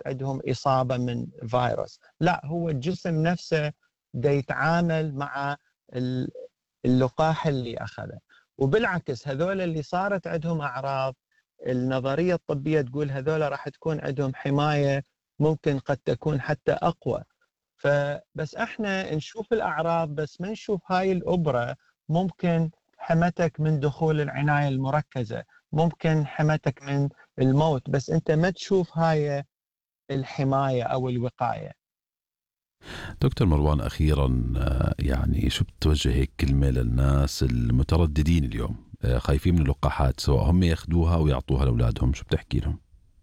عندهم إصابة من فيروس، لا، هو الجسم نفسه دا يتعامل مع اللقاح اللي أخذه. وبالعكس هذول اللي صارت عندهم أعراض، النظرية الطبية تقول هذول راح تكون عندهم حماية ممكن قد تكون حتى أقوى. فبس احنا نشوف الأعراض بس ما نشوف هاي الأبرة ممكن حمتك من دخول العناية المركزة، ممكن حمتك من الموت، بس انت ما تشوف هاي الحماية أو الوقاية. دكتور مروان، أخيرا يعني شو بتوجه هيك كلمة للناس المترددين اليوم خايفين من اللقاحات، سواء هم ياخدوها أو يعطوها لأولادهم، شو بتحكي لهم؟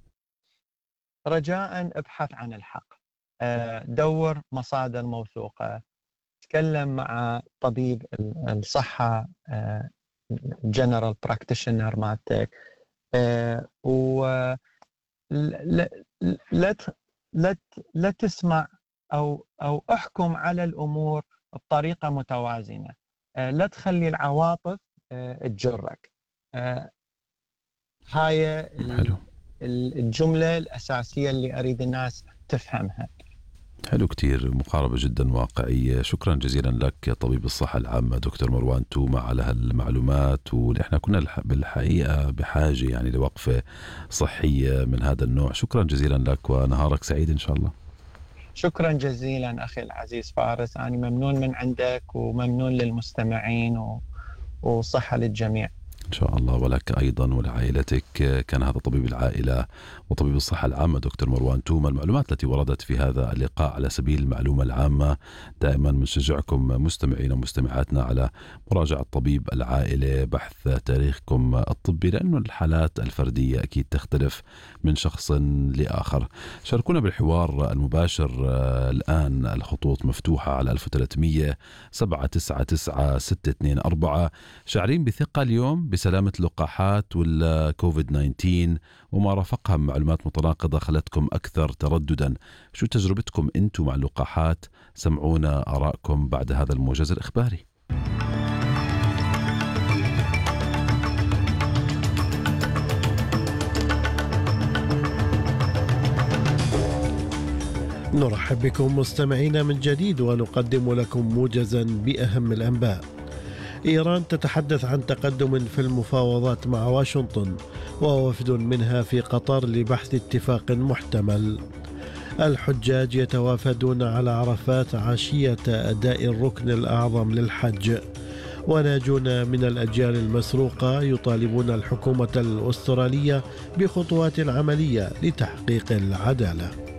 رجاء ابحث عن الحق، دور مصادر موثوقة، تكلم مع طبيب الصحة، جنرال براكتيشنر مالتك، و لا تسمع أو احكم على الأمور بطريقة متوازنة، لا تخلي العواطف تجرك. هاي الجملة الأساسية اللي أريد الناس تفهمها. حلو كتير، مقاربة جدا واقعية. شكرا جزيلا لك طبيب الصحة العامة دكتور مروان تومة على هالمعلومات، ونحن كنا بالحقيقة بحاجة يعني لوقفة صحية من هذا النوع. شكرا جزيلا لك ونهارك سعيد إن شاء الله. شكرا جزيلا أخي العزيز فارس، أنا ممنون من عندك وممنون للمستمعين وصحة للجميع إن شاء الله، ولك أيضا ولعائلتك. كان هذا طبيب العائلة وطبيب الصحة العامة دكتور مروان تومة. المعلومات التي وردت في هذا اللقاء على سبيل المعلومة العامة. دائما نشجعكم مستمعين ومستمعاتنا على مراجعة طبيب العائلة، بحث تاريخكم الطبي، لأن الحالات الفردية أكيد تختلف من شخص لآخر. شاركونا بالحوار المباشر الآن، الخطوط مفتوحة على 1300 799 624. شاعرين بثقة اليوم بسلامة اللقاحات والكوفيد 19 وما رافقها من معلومات متناقضة خلتكم أكثر ترددا. شو تجربتكم أنتم مع اللقاحات؟ سمعونا آراءكم بعد هذا الموجز الإخباري. نرحب بكم مستمعينا من جديد، ونقدم لكم موجزا بأهم الأنباء. إيران تتحدث عن تقدم في المفاوضات مع واشنطن، ووفد منها في قطر لبحث اتفاق محتمل. الحجاج يتوافدون على عرفات عشية أداء الركن الأعظم للحج. وناجون من الأجيال المسروقة يطالبون الحكومة الأسترالية بخطوات عملية لتحقيق العدالة.